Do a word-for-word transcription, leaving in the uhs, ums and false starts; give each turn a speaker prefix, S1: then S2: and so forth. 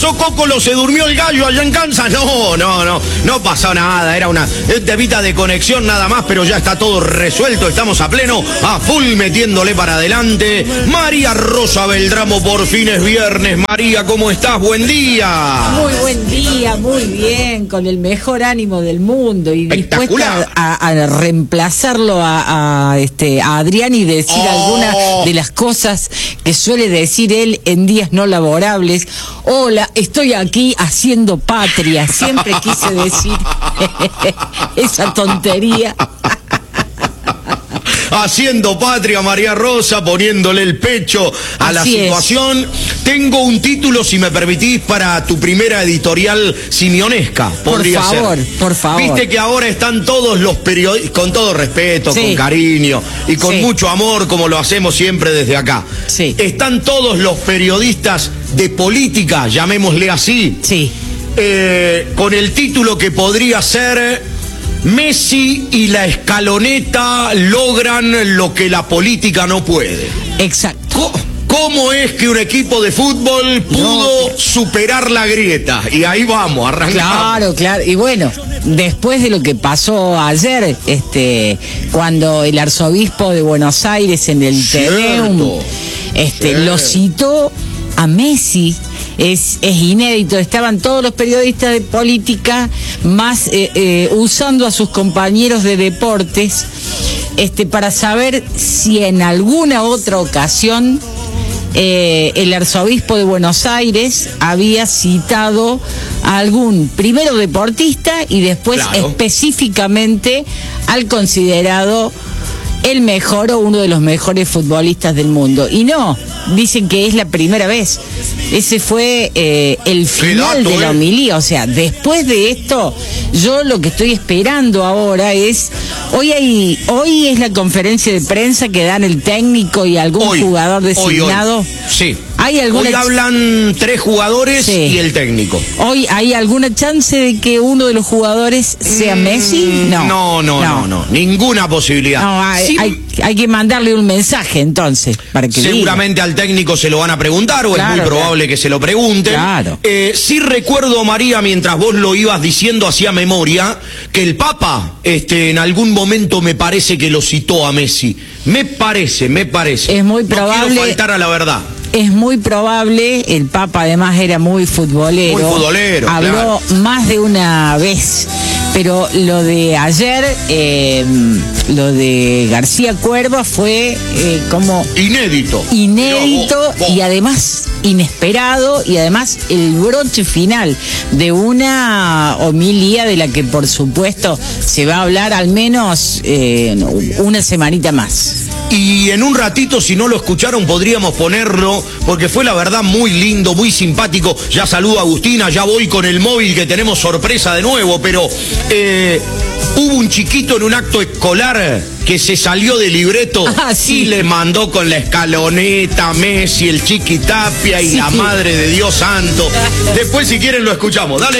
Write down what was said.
S1: pasó, Cocolo? ¿Se durmió el gallo allá en Kansas? No, no, no, no pasó nada. Era una temita de conexión nada más, pero ya está todo resuelto. Estamos a pleno, a full metiéndole para adelante. María Rosa Beltramo, por fin es viernes. María, ¿cómo estás? Buen día.
S2: Muy buen día, muy bien, con el mejor ánimo del mundo y dispuesta a, a reemplazarlo a, a, este, a Adrián y decir oh. algunas de las cosas que suele decir él en días no laborables. Hola, estoy aquí haciendo patria. Siempre quise decir esa tontería.
S1: Haciendo patria, María Rosa, poniéndole el pecho a Así la situación. Es. Tengo un título, si me permitís, para tu primera editorial simionesca. Podría
S2: por favor,
S1: ser.
S2: por favor.
S1: Viste que ahora están todos los periodistas, con todo respeto, sí. con cariño y con sí. mucho amor, como lo hacemos siempre desde acá.
S2: Sí.
S1: Están todos los periodistas de política, llamémosle así.
S2: Sí.
S1: Eh, con el título que podría ser... Messi y la escaloneta logran lo que la política no puede.
S2: Exacto.
S1: ¿Cómo es que un equipo de fútbol pudo no. superar la grieta? Y ahí vamos, arrancamos.
S2: Claro, claro. Y bueno, después de lo que pasó ayer, este, cuando el arzobispo de Buenos Aires en el Te Deum, este, lo citó a Messi. Es, es inédito, estaban todos los periodistas de política más eh, eh, usando a sus compañeros de deportes este, para saber si en alguna otra ocasión eh, el arzobispo de Buenos Aires había citado a algún primero deportista y después claro. específicamente al considerado el mejor o uno de los mejores futbolistas del mundo. Y no, dicen que es la primera vez. Ese fue eh, el final dato, de la homilía. O sea, después de esto, yo lo que estoy esperando ahora es... Hoy hay, hoy es la conferencia de prensa que dan el técnico y algún hoy, jugador designado.
S1: Hoy, hoy. Sí.
S2: ¿Hay alguna
S1: hoy hablan tres jugadores sí. y el técnico.
S2: ¿Hoy hay alguna chance de que uno de los jugadores sea mm, Messi?
S1: No. No, no, no, no, no. Ninguna posibilidad.
S2: No, hay, sí. hay, hay que mandarle un mensaje entonces para que
S1: seguramente diga. Al técnico se lo van a preguntar o claro, es muy probable claro. que se lo pregunten.
S2: Claro.
S1: Eh, sí recuerdo, María, mientras vos lo ibas diciendo hacía memoria, que el Papa este, en algún momento me parece que lo citó a Messi. Me parece, me parece.
S2: Es muy probable.
S1: No quiero faltar a la verdad.
S2: Es muy probable, el Papa además era muy futbolero.
S1: Muy futbolero,
S2: Habló
S1: claro.
S2: más de una vez. Pero lo de ayer, eh, lo de García Cuerva fue eh, como...
S1: Inédito.
S2: Inédito
S1: vos, vos.
S2: y además inesperado y además el broche final de una homilía de la que por supuesto se va a hablar al menos eh, una semanita más.
S1: Y en un ratito, si no lo escucharon, podríamos ponerlo, porque fue la verdad muy lindo, muy simpático. Ya saludo a Agustina, ya voy con el móvil que tenemos sorpresa de nuevo, pero eh, hubo un chiquito en un acto escolar que se salió del libreto
S2: ah, sí.
S1: y le mandó con la escaloneta, Messi, el Chiquitapia y sí. la Madre de Dios Santo. Después, si quieren, lo escuchamos. Dale.